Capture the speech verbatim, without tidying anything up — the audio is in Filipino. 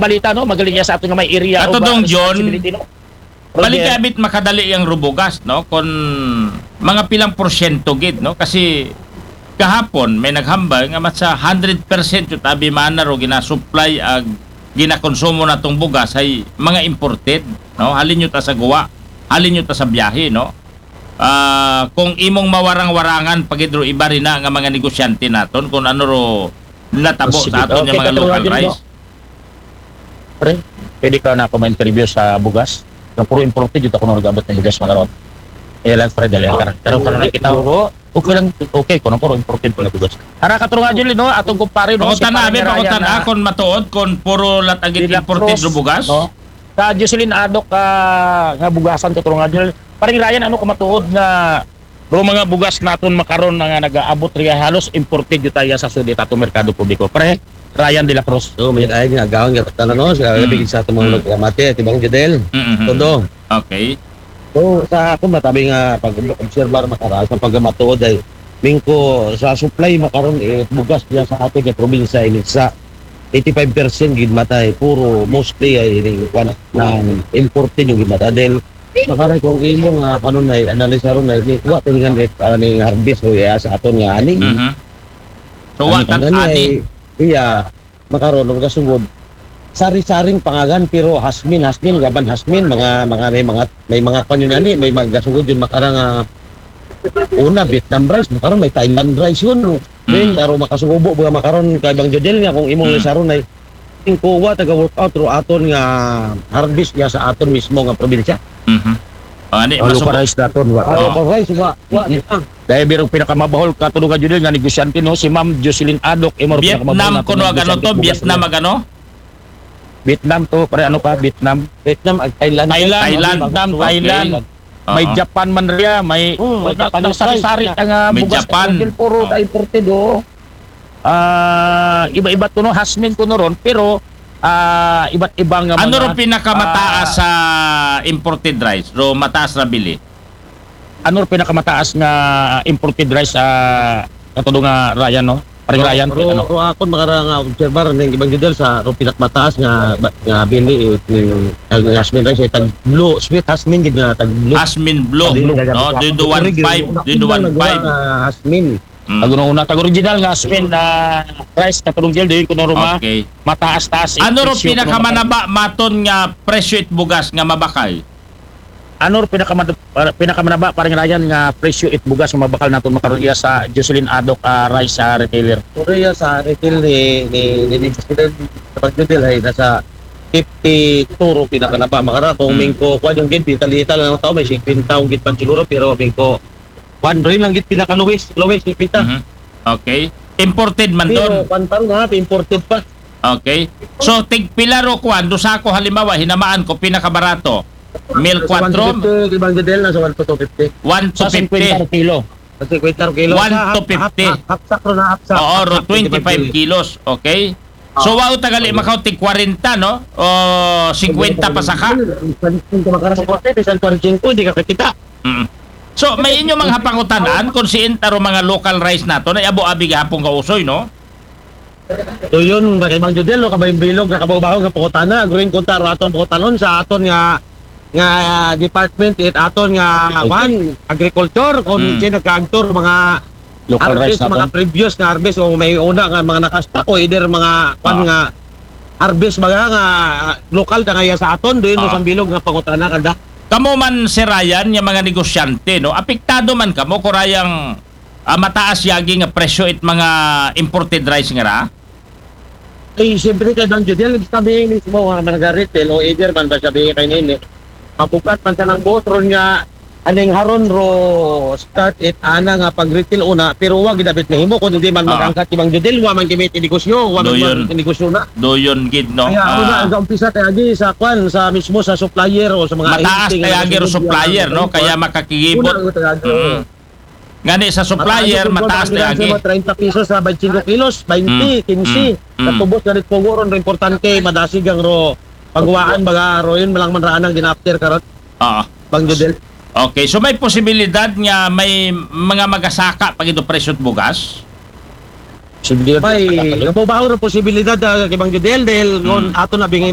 balita no, magaling niya sa ato nga may area Ato of, uh, dong, John, responsibility, no? balik Roger. abit makadali ang rubugas, no? Kung mga pilang porsyento gid, no? Kasi kahapon may naghambal nga mat sa one hundred percent yung tabi mana ro ginasupply ag ginakonsumo na tong bugas ay mga imported, no? Halin nyo ta sa guwa, halin nyo ta sa biyahe, no? Ah, kung imong mawarang-warangan pagidro iba rin na nga mga negosyante naton kung ano ro natabo sa aton Okay, nga mga katulad local din, no? rice. Pre, pwede ka na ako ma-interview sa bugas. Na puro imported dito ako nagabot ng bugas mga ron. Eh lang pre dali ka. Pero para nakita ko, okay lang, okay ko na puro imported pala bugas. Ara ka nga Julie no, atong kumpare no. Pakutan na, amin pakutan na kung matuod kung puro latagit imported ro bugas. No? Sa Jocelyn Adok ka nga bugasan katulong nga Julie. Paring Ryan ano ko matuod nga ro mga bugas naton makaron nga nagaabot riya halos imported yu tayo sa sudit ato merkado publiko. Pre, Ryan de la Cruz. So, may ay ginagawang gatan no sa Mm. gabi sa tumulog mm. mati at ibang judel. Mm-hmm. Todo. Okay. So, sa ako matabi nga pag-obserbar makaral sa pagmatuod ay mingko sa supply makaron eh, bugas diya sa ato nga probinsya ini sa eighty-five percent gid matay puro mostly ay kwan na imported yung gid mata del makaray kung imo nga kanon ay analisa ron ay wa tingan rate ani harvest o ya sa aton nga ani. Mm-hmm. So, what Ani- that ani ani? ay- iya makaron og kasugod sari-saring pangagan pero hasmin hasmin gaban hasmin mga mga may mga may mga kanyo ani may mga gasugod yun makarang uh, una Vietnam rice makaron may Thailand rice yun then Mm. aro makasubo mga makaron kay bang jodel nga kung imong Mm. isaron ay ing kuwa taga workout ro aton nga harvest ya sa aton mismo nga probinsya. Mm-hmm. O, ani, Ano masuko. pa rice naton wa. Aro Oo. pa rice wa wa ah. Dahil birong pinakamabahol katulong nga Julie nga negosyante no si Ma'am Jocelyn Adok imo Vietnam kuno agano to, Vietnam agano? Vietnam to, pare ano pa Vietnam. Vietnam ag Thailand. Thailand, Thailand. Vietnam, Okay. Thailand. May Oo. Japan man riya, may Oo, may Japan sari-sari rice. nga May bugas Japan. Japan. Puro Oo. ta imported oh. Ah, iba-iba to no, hasmin kuno ron pero ah iba't ibang nga Ano mga- ro pinakamataas ah, sa imported rice? Ro mataas na bili? ano ro pinakamataas nga imported rice sa katulong nga Ryan no? Paring Ryan Ro ano? ro ako makarang nga obserbar ning ibang judel sa ro pinakmataas nga ba- nga bili ning ang jasmine rice ay tag blue sweet jasmine gid nga tag blue. Asmin Blue, no? Do one five, do one five. Jasmine. Mm. Ang una tag original nga hasmin na rice katulong gel dili kuno ruma Okay. mataas-taas. Ano ro presyo kuno pinakamanaba maton nga presyo it bugas nga mabakal? ano ro pinakamanaba pinakamanaba paring Ryan nga presyo it bugas nga mabakal naton makaron iya sa Jocelyn Adok ah, rice sa retailer. Korea sa retail ni ni ni ni sa pag-judel ay nasa fifty-two ro pinakanaba makara kung Mm. mingko kwan yung gid pitalita lang tao may fifteen taong gid pan siguro pero mingko one rin lang gid pinakaluwis luwis pipita. Mhm. Okay. Imported man Pero doon. pantal nga imported pa. Okay. So tig pila ro kwan do sa ako halimbawa hinamaan ko pinakabarato. Mil four, ibang judel na sa one to fifty. one to Sa fifty. fifty kilo. Kasi kwenta kilo One sa to fifty. hapsak ro na hapsak. Oo, ro twenty-five kilos. Okay. So wow tagali makaw tig forty no? O fifty pa saka. Kung makara sa forty bisan forty hindi ka kita. Mm. So may inyo mga hapangutanan kung si intaro mga local rice nato na abo abi gahapon kausoy no? So yun bakit bang judel no kabay bilog na kabaw-baw nga pukutana green kunta ro aton pukutanon sa aton nga nga department it aton nga one agriculture kung Mm. sino nagkaagtor mga Local rice harvest, mga naton. previous na harvest o may una nga mga nakasta o either mga kwan Ah. nga harvest mga nga lokal ta nga sa aton doon Ah. sa bilog nga pangutana kada. Kamo man si Ryan yung mga negosyante no? Apektado man kamo kurayang ah, mataas yagi nga presyo it mga imported rice nga ra? Eh siyempre kay Don Judel sabi mismo nga mga retail o either man ba sabi kay nini. Mapukat man sa ng botron nga aning haron ro start it ana nga pag retail una pero wag gidabit mahimo kun hindi man Ah. magangkat ibang judel wa man gimit negosyo wa man Doyon. man negosyo na. Do yun gid no? Kaya ano na Ah, ang umpisa tayo agi sa kwan sa mismo sa supplier o sa mga mataas agency nga kaya giro nasusunod supplier yan. no? Kaya makakigibot. Una, ito, ito. Mm. Ngani sa supplier mataas na yagi. thirty pesos sa twenty-five kilos, twenty, Mm, fifteen. mm, Katubos ganit po ron ro importante madasig ang ro pagwaan baga ro yun malang manraan ang ginafter karot Oo. bang judel. Okay, so may posibilidad nga may mga magasaka pag ito presyo at bugas? Sige. May kababaw ro posibilidad uh, kay bang judel dahil Mm. ngon ato na bingay